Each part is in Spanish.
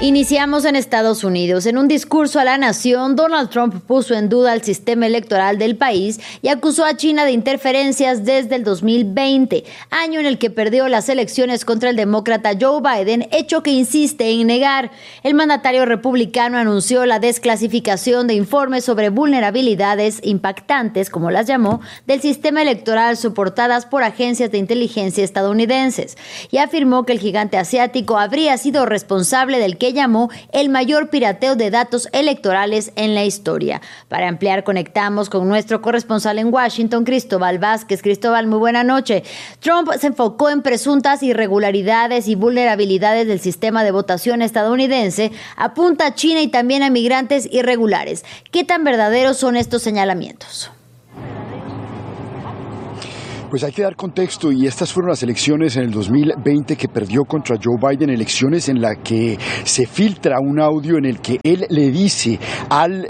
Iniciamos en Estados Unidos. En un discurso a la nación, Donald Trump puso en duda el sistema electoral del país y acusó a China de interferencias desde el 2020, año en el que perdió las elecciones contra el demócrata Joe Biden, hecho que insiste en negar. El mandatario republicano anunció la desclasificación de informes sobre vulnerabilidades impactantes, como las llamó, del sistema electoral soportadas por agencias de inteligencia estadounidenses, y afirmó que el gigante asiático habría sido responsable del que llamó el mayor pirateo de datos electorales en la historia. Para ampliar, conectamos con nuestro corresponsal en Washington, Cristóbal Vázquez. Cristóbal, muy buena noche. Trump se enfocó en presuntas irregularidades y vulnerabilidades del sistema de votación estadounidense, apunta a China y también a migrantes irregulares. ¿Qué tan verdaderos son estos señalamientos? Pues hay que dar contexto, y estas fueron las elecciones en el 2020 que perdió contra Joe Biden, elecciones en las que se filtra un audio en el que él le dice al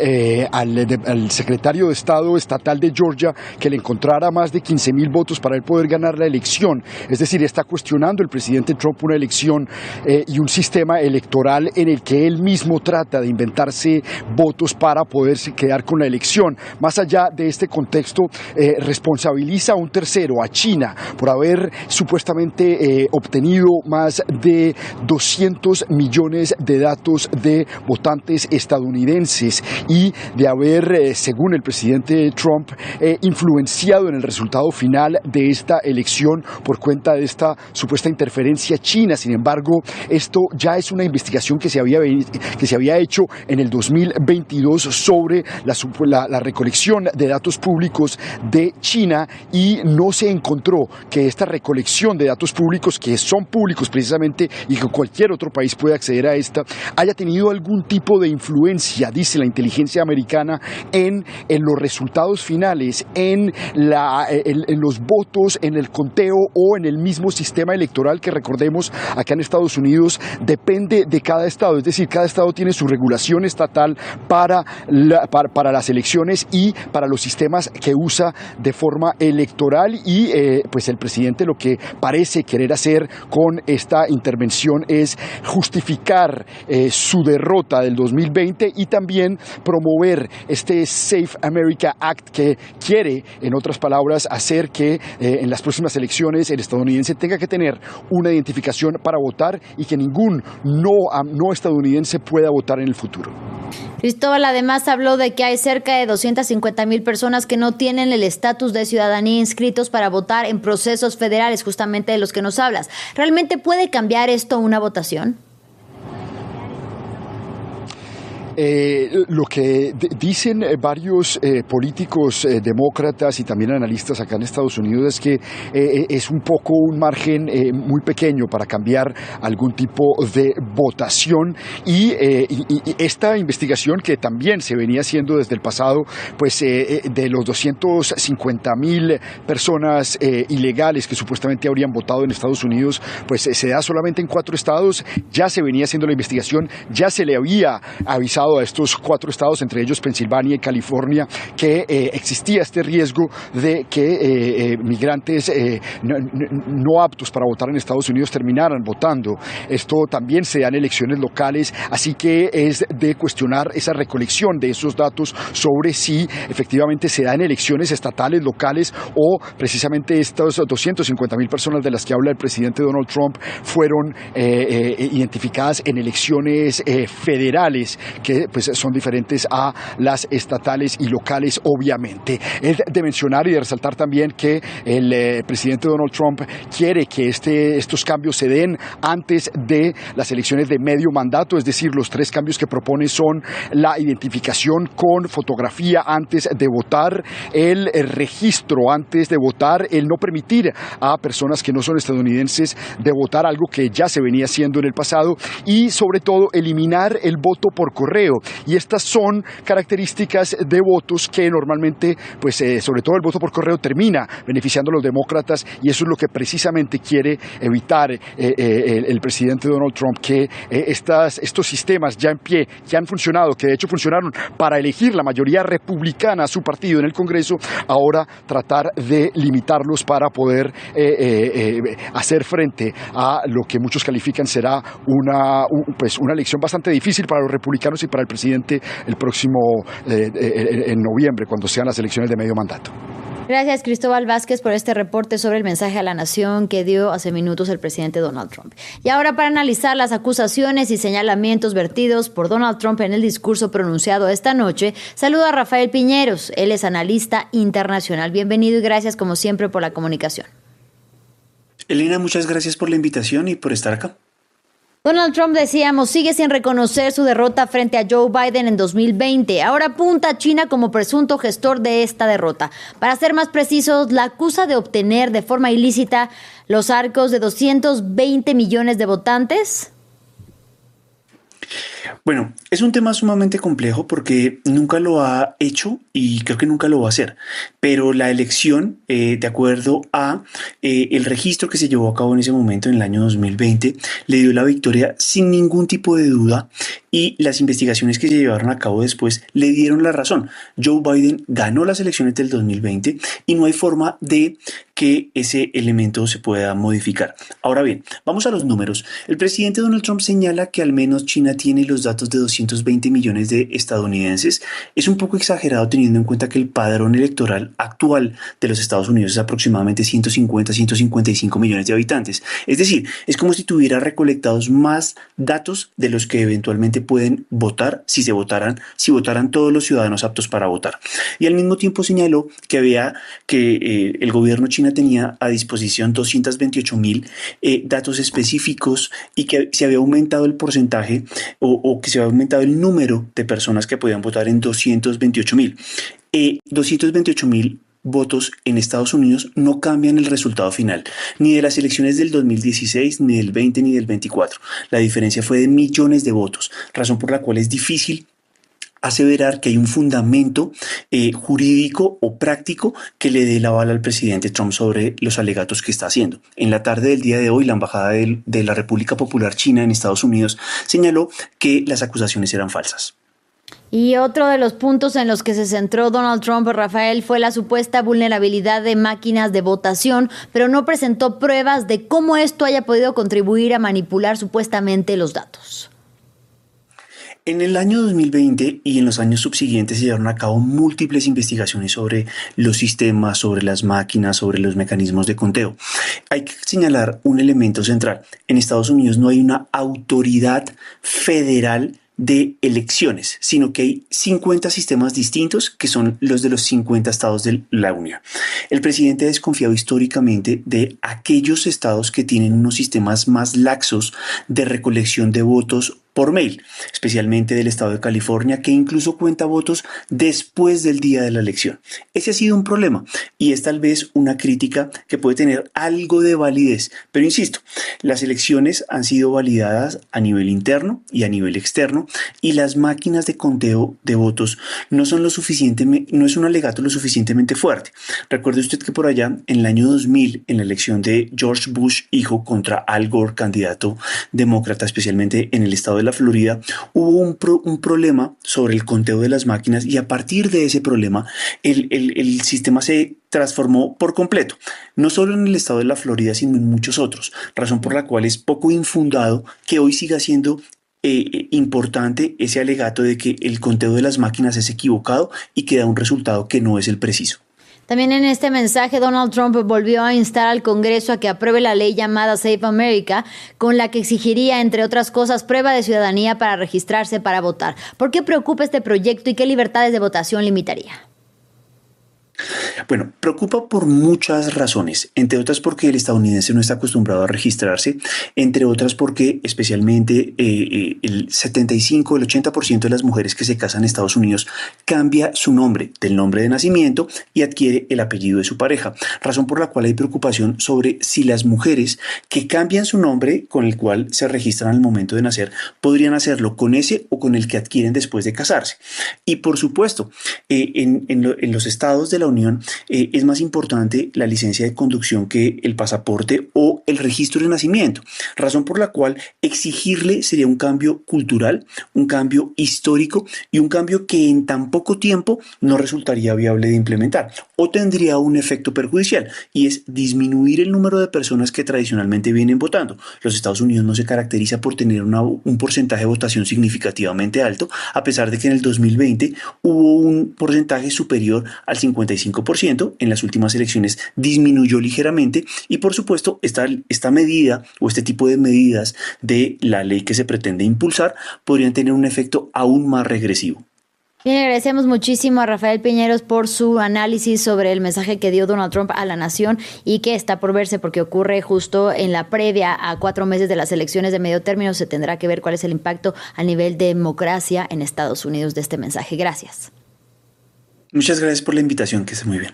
secretario de Estado estatal de Georgia que le encontrara más de 15,000 votos para él poder ganar la elección. Es decir, está cuestionando el presidente Trump una elección y un sistema electoral en el que él mismo trata de inventarse votos para poderse quedar con la elección. Más allá de este contexto, responsabiliza a un tercero, a China, por haber supuestamente obtenido más de 200 millones de datos de votantes estadounidenses y de haber, según el presidente Trump, influenciado en el resultado final de esta elección por cuenta de esta supuesta interferencia china. Sin embargo, esto ya es una investigación que se había hecho en el 2022 sobre la recolección de datos públicos de China, y no se encontró que esta recolección de datos públicos, que son públicos precisamente y que cualquier otro país puede acceder a esta, haya tenido algún tipo de influencia, dice la inteligencia americana, en los resultados finales, en los votos, en el conteo o en el mismo sistema electoral que, recordemos, acá en Estados Unidos depende de cada estado. Es decir, cada estado tiene su regulación estatal para las elecciones y para los sistemas que usa de forma electoral, y pues el presidente lo que parece querer hacer con esta intervención es justificar su derrota del 2020 y también promover este Safe America Act, que quiere, en otras palabras, hacer que en las próximas elecciones el estadounidense tenga que tener una identificación para votar y que ningún no estadounidense pueda votar en el futuro. Cristóbal además habló de que hay cerca de 250,000 personas que no tienen el estatus de ciudadanía inscritos para votar en procesos federales, justamente de los que nos hablas. ¿Realmente puede cambiar esto una votación? Lo que dicen varios políticos demócratas y también analistas acá en Estados Unidos es que es un poco un margen muy pequeño para cambiar algún tipo de votación, y esta investigación, que también se venía haciendo desde el pasado, pues de los 250,000 personas ilegales que supuestamente habrían votado en Estados Unidos, pues se da solamente en 4 estados. Ya se venía haciendo la investigación, ya se le había avisado a estos 4 estados, entre ellos Pensilvania y California, que existía este riesgo de que migrantes no aptos para votar en Estados Unidos terminaran votando. Esto también se da en elecciones locales, así que es de cuestionar esa recolección de esos datos sobre si efectivamente se da en elecciones estatales, locales, o precisamente estas 250,000 personas de las que habla el presidente Donald Trump fueron identificadas en elecciones federales, que pues son diferentes a las estatales y locales, obviamente. Es de mencionar y de resaltar también que el presidente Donald Trump quiere que estos cambios se den antes de las elecciones de medio mandato, es decir, los 3 cambios que propone son la identificación con fotografía antes de votar, el registro antes de votar, el no permitir a personas que no son estadounidenses de votar, algo que ya se venía haciendo en el pasado, y sobre todo eliminar el voto por correo. correo. Y estas son características de votos que normalmente, pues sobre todo el voto por correo, termina beneficiando a los demócratas, y eso es lo que precisamente quiere evitar el presidente Donald Trump, que estos sistemas ya en pie, que han funcionado, que de hecho funcionaron para elegir la mayoría republicana a su partido en el Congreso, ahora tratar de limitarlos para poder hacer frente a lo que muchos califican será una elección bastante difícil para los republicanos y para el presidente el próximo en noviembre, cuando sean las elecciones de medio mandato. Gracias, Cristóbal Vázquez, por este reporte sobre el mensaje a la nación que dio hace minutos el presidente Donald Trump. Y ahora, para analizar las acusaciones y señalamientos vertidos por Donald Trump en el discurso pronunciado esta noche, saludo a Rafael Piñeros. Él es analista internacional. Bienvenido y gracias, como siempre, por la comunicación. Elena, muchas gracias por la invitación y por estar acá. Donald Trump, decíamos, sigue sin reconocer su derrota frente a Joe Biden en 2020. Ahora apunta a China como presunto gestor de esta derrota. Para ser más precisos, la acusa de obtener de forma ilícita los arcos de 220 millones de votantes. Bueno, es un tema sumamente complejo porque nunca lo ha hecho y creo que nunca lo va a hacer. Pero la elección, de acuerdo a el registro que se llevó a cabo en ese momento, en el año 2020, le dio la victoria sin ningún tipo de duda, y las investigaciones que se llevaron a cabo después le dieron la razón. Joe Biden ganó las elecciones del 2020 y no hay forma de que ese elemento se pueda modificar. Ahora bien, vamos a los números. El presidente Donald Trump señala que al menos China tiene los datos de 220 millones de estadounidenses. Es un poco exagerado teniendo en cuenta que el padrón electoral actual de los Estados Unidos es aproximadamente 150-155 millones de habitantes. Es decir, es como si tuviera recolectados más datos de los que eventualmente pueden votar si votaran todos los ciudadanos aptos para votar. Y al mismo tiempo señaló que el gobierno chino tenía a disposición 228,000 datos específicos, y que se había aumentado el porcentaje o que se había aumentado el número de personas que podían votar en 228,000. 228,000 votos en Estados Unidos no cambian el resultado final, ni de las elecciones del 2016, ni del 20, ni del 24. La diferencia fue de millones de votos, razón por la cual es difícil aseverar que hay un fundamento jurídico o práctico que le dé la bala al presidente Trump sobre los alegatos que está haciendo. En la tarde del día de hoy, la Embajada de la República Popular China en Estados Unidos señaló que las acusaciones eran falsas. Y otro de los puntos en los que se centró Donald Trump, Rafael, fue la supuesta vulnerabilidad de máquinas de votación, pero no presentó pruebas de cómo esto haya podido contribuir a manipular supuestamente los datos. En el año 2020 y en los años subsiguientes se llevaron a cabo múltiples investigaciones sobre los sistemas, sobre las máquinas, sobre los mecanismos de conteo. Hay que señalar un elemento central. En Estados Unidos no hay una autoridad federal de elecciones, sino que hay 50 sistemas distintos que son los de los 50 estados de la Unión. El presidente ha desconfiado históricamente de aquellos estados que tienen unos sistemas más laxos de recolección de votos por mail, especialmente del estado de California, que incluso cuenta votos después del día de la elección. Ese ha sido un problema y es tal vez una crítica que puede tener algo de validez, pero insisto, las elecciones han sido validadas a nivel interno y a nivel externo, y las máquinas de conteo de votos no es un alegato lo suficientemente fuerte. Recuerde usted que por allá, en el año 2000, en la elección de George Bush hijo contra Al Gore, candidato demócrata, especialmente en el estado de la Florida, hubo un problema sobre el conteo de las máquinas, y a partir de ese problema el sistema se transformó por completo, no solo en el estado de la Florida, sino en muchos otros, razón por la cual es poco infundado que hoy siga siendo importante ese alegato de que el conteo de las máquinas es equivocado y que da un resultado que no es el preciso. También en este mensaje, Donald Trump volvió a instar al Congreso a que apruebe la ley llamada Safe America, con la que exigiría, entre otras cosas, prueba de ciudadanía para registrarse para votar. ¿Por qué preocupa este proyecto y qué libertades de votación limitaría? Bueno, preocupa por muchas razones, entre otras porque el estadounidense no está acostumbrado a registrarse, entre otras porque especialmente el 75, el 80% de las mujeres que se casan en Estados Unidos cambia su nombre del nombre de nacimiento y adquiere el apellido de su pareja, razón por la cual hay preocupación sobre si las mujeres que cambian su nombre con el cual se registran al momento de nacer podrían hacerlo con ese o con el que adquieren después de casarse. Y por supuesto, en los estados de la Unión es más importante la licencia de conducción que el pasaporte o el registro de nacimiento, razón por la cual exigirle sería un cambio cultural, un cambio histórico y un cambio que en tan poco tiempo no resultaría viable de implementar o tendría un efecto perjudicial, y es disminuir el número de personas que tradicionalmente vienen votando. Los Estados Unidos no se caracteriza por tener un porcentaje de votación significativamente alto, a pesar de que en el 2020 hubo un porcentaje superior al 55%. En las últimas elecciones disminuyó ligeramente y por supuesto esta medida o este tipo de medidas de la ley que se pretende impulsar podrían tener un efecto aún más regresivo. Bien, agradecemos muchísimo a Rafael Piñeros por su análisis sobre el mensaje que dio Donald Trump a la nación y que está por verse porque ocurre justo en la previa a 4 meses de las elecciones de medio término. Se tendrá que ver cuál es el impacto a nivel de democracia en Estados Unidos de este mensaje. Gracias. Muchas gracias por la invitación, que esté muy bien.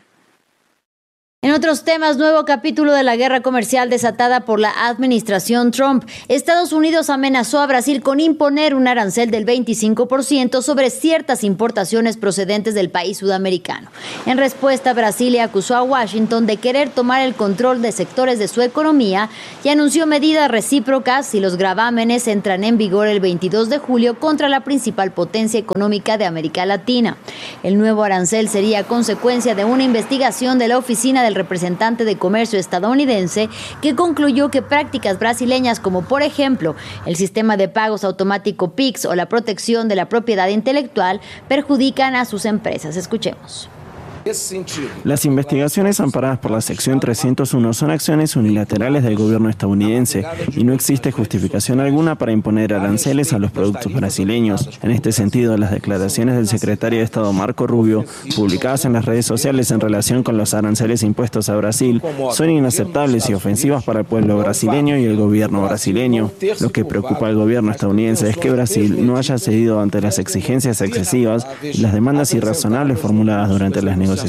En otros temas, nuevo capítulo de la guerra comercial desatada por la administración Trump. Estados Unidos amenazó a Brasil con imponer un arancel del 25% sobre ciertas importaciones procedentes del país sudamericano. En respuesta, Brasil le acusó a Washington de querer tomar el control de sectores de su economía y anunció medidas recíprocas si los gravámenes entran en vigor el 22 de julio contra la principal potencia económica de América Latina. El nuevo arancel sería consecuencia de una investigación de la Oficina del Representante de Comercio estadounidense que concluyó que prácticas brasileñas como por ejemplo el sistema de pagos automático PIX o la protección de la propiedad intelectual perjudican a sus empresas. Escuchemos. Las investigaciones amparadas por la sección 301 son acciones unilaterales del gobierno estadounidense y no existe justificación alguna para imponer aranceles a los productos brasileños. En este sentido, las declaraciones del secretario de Estado Marco Rubio, publicadas en las redes sociales en relación con los aranceles impuestos a Brasil, son inaceptables y ofensivas para el pueblo brasileño y el gobierno brasileño. Lo que preocupa al gobierno estadounidense es que Brasil no haya cedido ante las exigencias excesivas y las demandas irrazonables formuladas durante las negociaciones.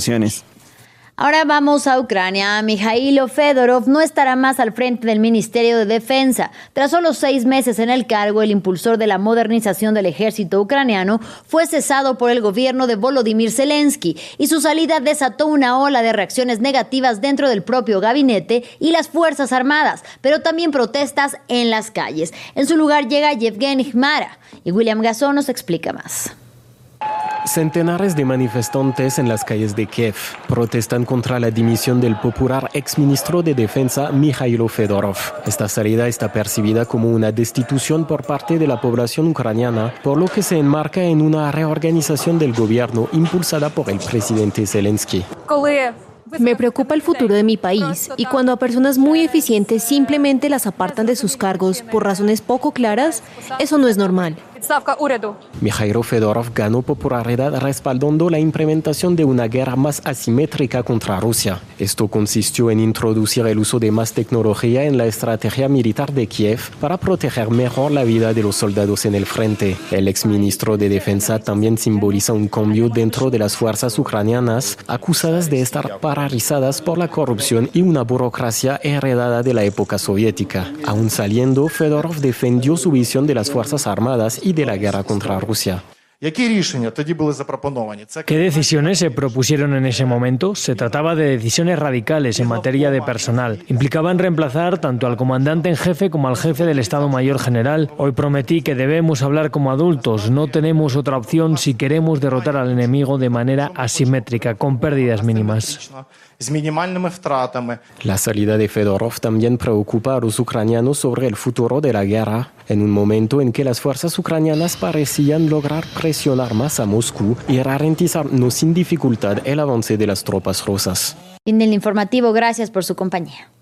Ahora vamos a Ucrania. Mikhailo Fedorov no estará más al frente del Ministerio de Defensa. Tras solo 6 meses en el cargo, el impulsor de la modernización del ejército ucraniano fue cesado por el gobierno de Volodymyr Zelensky y su salida desató una ola de reacciones negativas dentro del propio gabinete y las Fuerzas Armadas, pero también protestas en las calles. En su lugar llega Yevgeny Khmara y William Gazón nos explica más. Centenares de manifestantes en las calles de Kiev protestan contra la dimisión del popular exministro de Defensa Mikhailo Fedorov. Esta salida está percibida como una destitución por parte de la población ucraniana, por lo que se enmarca en una reorganización del gobierno impulsada por el presidente Zelensky. Me preocupa el futuro de mi país y cuando a personas muy eficientes simplemente las apartan de sus cargos por razones poco claras, eso no es normal. Mikhailo Fedorov ganó popularidad respaldando la implementación de una guerra más asimétrica contra Rusia. Esto consistió en introducir el uso de más tecnología en la estrategia militar de Kiev para proteger mejor la vida de los soldados en el frente. El exministro de Defensa también simboliza un cambio dentro de las fuerzas ucranianas, acusadas de estar paralizadas por la corrupción y una burocracia heredada de la época soviética. Aún saliendo, Fedorov defendió su visión de las Fuerzas Armadas y de la guerra contra Rusia. ¿Qué decisiones se propusieron en ese momento? Se trataba de decisiones radicales en materia de personal. Implicaban reemplazar tanto al comandante en jefe como al jefe del Estado Mayor General. Hoy prometí que debemos hablar como adultos. No tenemos otra opción si queremos derrotar al enemigo de manera asimétrica, con pérdidas mínimas. La salida de Fedorov también preocupa a los ucranianos sobre el futuro de la guerra, en un momento en que las fuerzas ucranianas parecían lograr presionar más a Moscú y ralentizar no sin dificultad el avance de las tropas rusas. En el informativo, gracias por su compañía.